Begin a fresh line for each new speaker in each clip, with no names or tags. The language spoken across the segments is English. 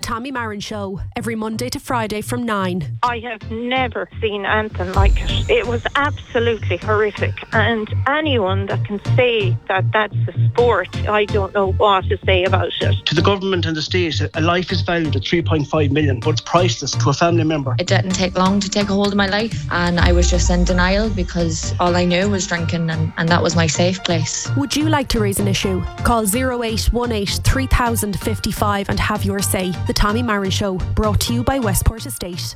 Tommy Marin Show, every Monday to Friday from 9.
I have never seen anything like it. It was absolutely horrific. And anyone that can say that that's a sport, I don't know what to say about it.
To the government and the state, a life is valued at 3.5 million, but it's priceless to a family member.
It didn't take long to take a hold of my life, and I was just in denial because all I knew was drinking, and that was my safe place.
Would you like to raise an issue? Call 0818 3055 and have your say. The Tommy Marin Show, brought to you by Westport Estate.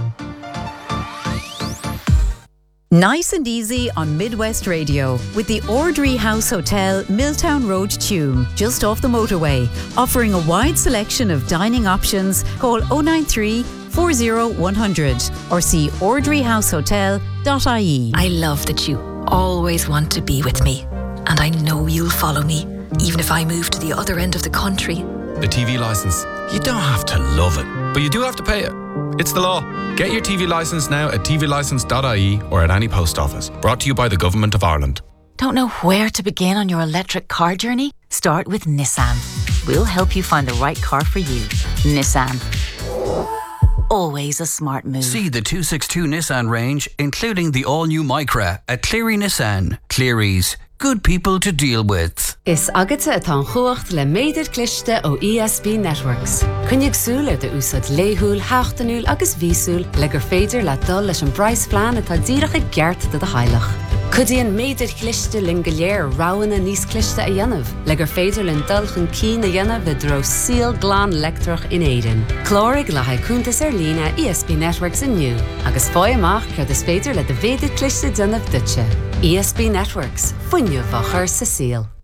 Nice and easy on Midwest Radio with the Ordry House Hotel, Milltown Road, Tuam, just off the motorway, offering a wide selection of dining options. Call 093 40 100 or see ordryhousehotel.ie.
I love that you always want to be with me, and I know you'll follow me, even if I move to the other end of the country.
The TV licence. You don't have to love it, but you do have to pay it. It's the law. Get your TV licence now at tvlicence.ie or at any post office. Brought to you by the Government of Ireland.
Don't know where to begin on your electric car journey? Start with Nissan. We'll help you find the right car for you. Nissan. Always a smart move.
See the 262 Nissan range, including the all-new Micra at Cleary Nissan. Cleary's. Good people to deal with.
Is agate atá chuacht le méidir cliste ó ESB Networks. Cynnig súl ar de úsad léhúil, háchtanúil agus vísúil le gur féidir le dul leis an brais flean atá díreach gceart de hailach. Cudíon méidir cliste lin go léir ráhanna níos cliste a dhéanamh, le gur féidir lin dulchan cí na dhéanamh le dro síl glán lectrach in éidean. Clórig le haicúntas ar lína ESB Networks inniu, agus fáy amach cud is féidir le de féidir cliste dynamh dutse. ESB Networks, fuinneamh a chur sa síl.